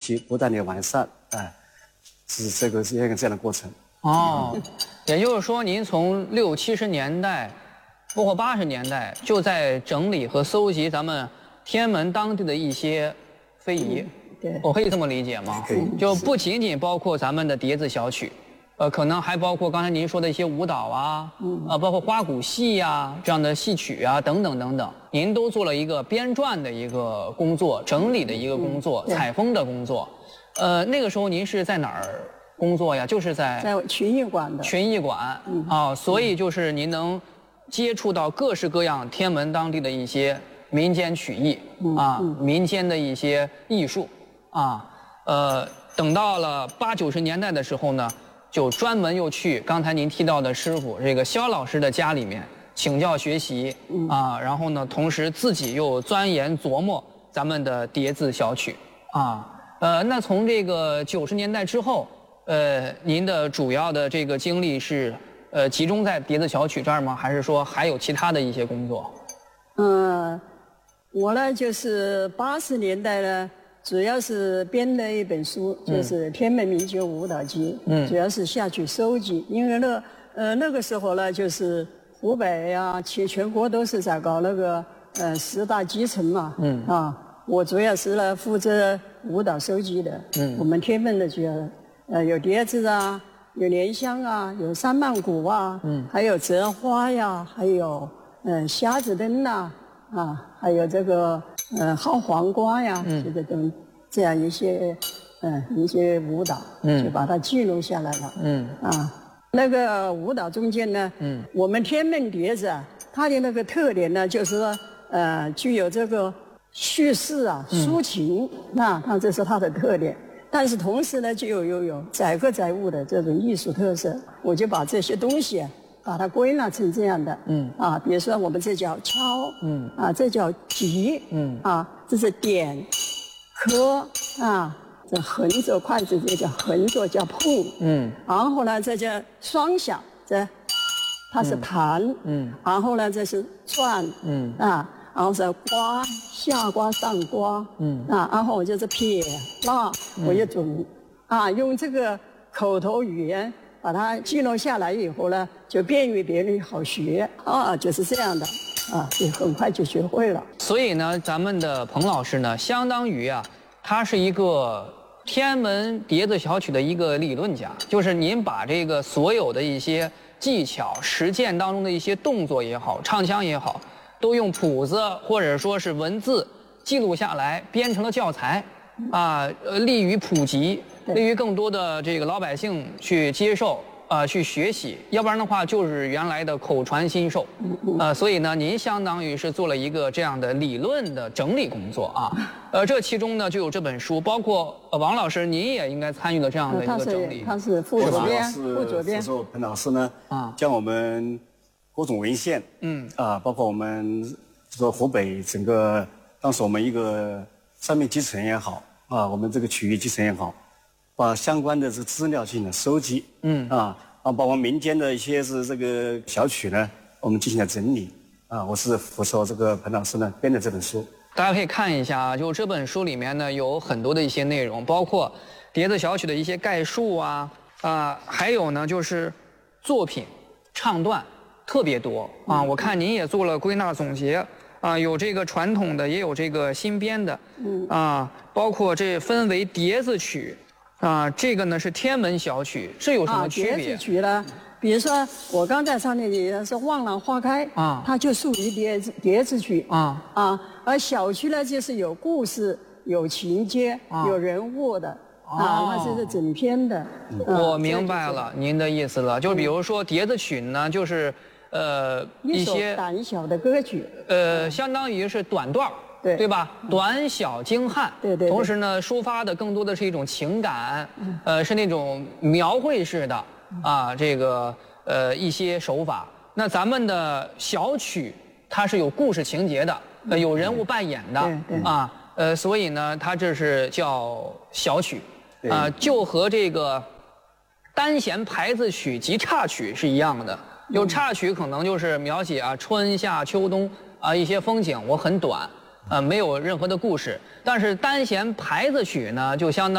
去不断的完善，是这样的过程。 哦，也就是说，您从60、70年代，包括80年代，就在整理和搜集咱们天安门当地的一些非遗。 对， 我可以这么理解吗？ 可以， 就不仅仅包括咱们的碟子小曲，可能还包括刚才您说的一些舞蹈啊，包括花鼓戏呀这样的戏曲啊等等等等，您都做了一个编撰的一个工作，整理的一个工作，采风的工作。那个时候您是在哪儿工作呀？就是在群艺馆的。 群艺馆啊，所以就是您能接触到各式各样天安门当地的一些民间曲艺民间的一些艺术等到了80、90年代的时候呢，就专门又去刚才您提到的师傅这个肖老师的家里面请教学习然后呢，同时自己又钻研琢磨咱们的碟子小曲那从这个90年代之后，您的主要的这个精力是集中在碟子小曲这儿吗？还是说还有其他的一些工作？ 我呢就是80年代呢，主要是编了一本书，就是《天安门民间舞蹈集》，主要是下去收集，因为那个时候呢，就是湖北啊，全国都是在搞那个10大基层嘛，我主要是呢负责舞蹈收集的，我们天安门的主要有碟子啊，有莲香啊，有三曼鼓啊，还有折花呀，还有瞎子灯呐，还有这个薅黄瓜呀，这样一些舞蹈，就把它记录下来了。那个舞蹈中间呢，我们天安门碟子它的那个特点呢，就是说具有这个叙事抒情，它这是它的特点。但是同时呢，就有载歌载舞的这种艺术特色。我就把这些东西把它归纳成这样的，比如说我们这叫敲，这叫击，这是点、磕，这横着筷子这叫横着叫碰，然后呢这叫双响，它是弹，然后呢这是转，然后是刮下刮上刮，然后我就是撇捺，我就准，用这个口头语言把它记录下来以后呢，就便于别人好学就是这样的就很快就学会了。 所以呢，咱们的彭老师呢，相当于他是一个天安门碟子小曲的一个理论家，就是您把这个所有的一些技巧、实践当中的一些动作也好、唱腔也好，都用谱子或者说是文字记录下来，编成了教材，利于普及，利于更多的这个老百姓去接受，去学习。要不然的话，就是原来的口传心授。所以呢，您相当于是做了一个这样的理论的整理工作这其中呢就有这本书，包括王老师，您也应该参与了这样的一个整理。 他是副主编， 彭老师呢，将我们各种文献，包括我们说湖北整个当时我们一个上面基层也好，我们这个曲艺基层也好，把相关的这个资料进行了收集，把我们民间的一些是这个小曲呢，我们进行了整理，我是辅佐这个彭老师呢编的这本书。 大家可以看一下就这本书里面呢有很多的一些内容，包括碟子小曲的一些概述还有呢就是作品唱段特别多我看您也做了归纳总结有这个传统的，也有这个新编的，包括这分为碟子曲这个呢是天安门小曲，这有什么区别？ 碟子曲呢，比如说我刚才唱的是《望郎花开》它就属于碟子曲而小曲呢就是有故事、有情节、有人物的它是整篇的。 我明白了您的意思了，就比如说碟子曲呢，就是一些短小的歌曲， 相当于是短段对吧？短小精悍， 对。 同时呢，抒发的更多的是一种情感，是那种描绘式的这个一些手法。那咱们的小曲，它是有故事情节的，有人物扮演的，所以呢，它这是叫小曲，就和这个单弦牌子曲及插曲是一样的。有插曲可能就是描写春夏秋冬一些风景，我很短，没有任何的故事。但是单弦牌子曲呢，就相当